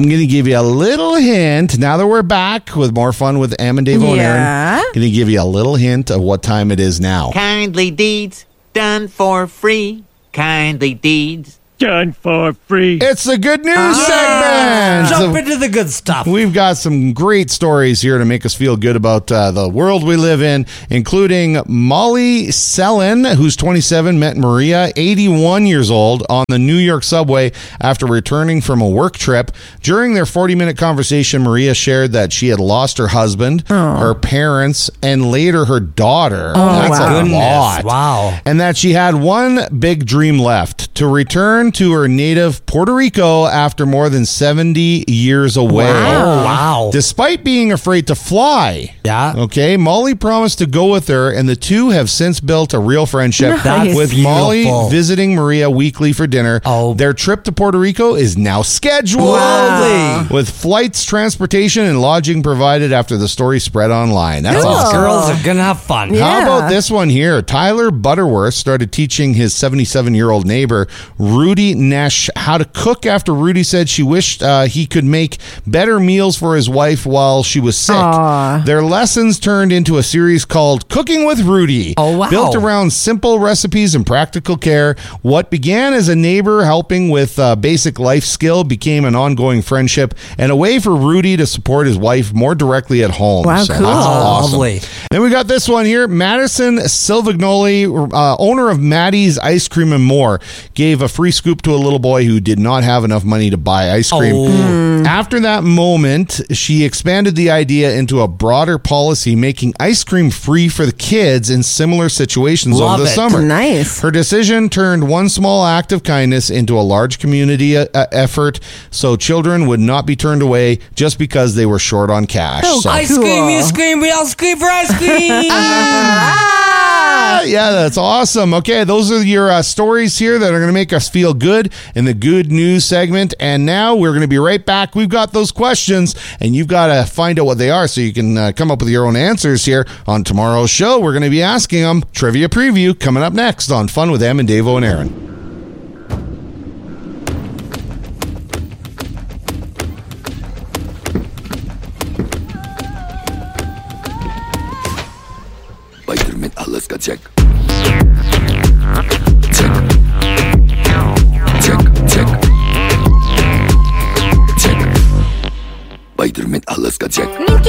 I'm going to give you a little hint. Now that we're back with more fun with Em and Dave and Aaron, I'm going to give you a little hint of what time it is now. Kindly deeds done for free. Kindly deeds done for free. It's the good news segment. Jump into the good stuff. We've got some great stories here to make us feel good about the world we live in, including Molly Sellen, who's 27, met Maria, 81 years old, on the New York subway after returning from a work trip. During their 40-minute conversation, Maria shared that she had lost her husband, her parents, and later her daughter. That's a lot. Wow. And that she had one big dream left, to return to her native Puerto Rico after more than 70 years away. Wow. Despite being afraid to fly. Yeah. Okay, Molly promised to go with her, and the two have since built a real friendship. That's with beautiful. Molly visiting Maria weekly for dinner. Their trip to Puerto Rico is now scheduled. Wow. With flights, transportation, and lodging provided after the story spread online. That's Those awesome. girls are going to have fun. How about this one here? Tyler Butterworth started teaching his 77-year-old neighbor, Rudy Nash, how to cook after Rudy said she wished he could make better meals for his wife while she was sick. Their lessons turned into a series called Cooking with Rudy. Built around simple recipes and practical care. What began as a neighbor helping with basic life skill became an ongoing friendship and a way for Rudy to support his wife more directly at home. Wow, so cool. That's awesome. Lovely. Then we got this one here. Madison Silvagnoli, owner of Maddie's Ice Cream and More, gave a free scoop to a little boy who did not have enough money to buy ice cream. After that moment, she expanded the idea into a broader policy, making ice cream free for the kids in similar situations over the summer. Nice. Her decision turned one small act of kindness into a large community effort, so children would not be turned away just because they were short on cash. Ice cream, you scream, we all scream for ice cream. Yeah, that's awesome. Okay, those are your stories here that are going to make us feel good in the good news segment. And now we're going to be right back. We've got those questions, and you've got to find out what they are so you can come up with your own answers here on tomorrow's show. We're going to be asking them. Trivia preview coming up next on Fun with Em and Davo and Aaron. Weiter mit alles check. Check. Check, check. Check. Weiter mit alles check.